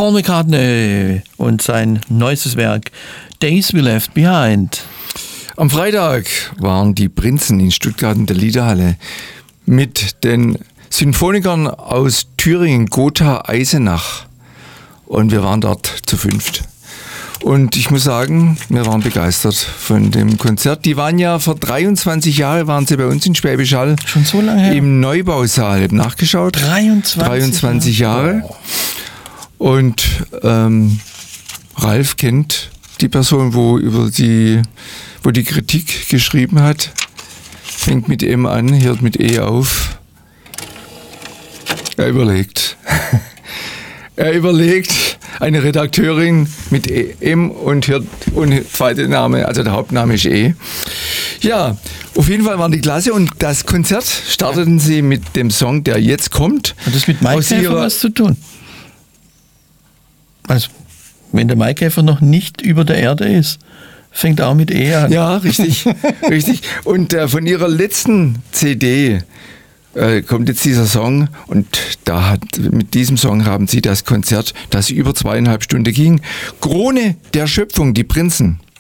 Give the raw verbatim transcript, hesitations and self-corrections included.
Paul McCartney und sein neuestes Werk Days We Left Behind. Am Freitag waren die Prinzen in Stuttgart in der Liederhalle mit den Sinfonikern aus Thüringen, Gotha, Eisenach. Und wir waren dort zu fünft. Und ich muss sagen, wir waren begeistert von dem Konzert. Die waren ja vor dreiundzwanzig Jahren, waren sie bei uns in Schwäbisch Hall. Schon so lange her? Im Neubausaal. Ich habe nachgeschaut. dreiundzwanzig, dreiundzwanzig Jahre. Oh. Und ähm, Ralf kennt die Person, wo über die, wo die Kritik geschrieben hat. Fängt mit M an, hört mit E auf. Er überlegt. Er überlegt, eine Redakteurin mit M und hört und zweite Name, also der Hauptname ist E. Ja, auf jeden Fall waren die klasse und das Konzert starteten sie mit dem Song, der jetzt kommt. Hat das mit Maikäfer was zu tun? Also, wenn der Maikäfer noch nicht über der Erde ist, fängt er auch mit E an. Ja, richtig, richtig. Und äh, von ihrer letzten C D Äh, kommt jetzt dieser Song und da hat, mit diesem Song haben sie das Konzert, das über zweieinhalb Stunden ging, Krone der Schöpfung, die Prinzen.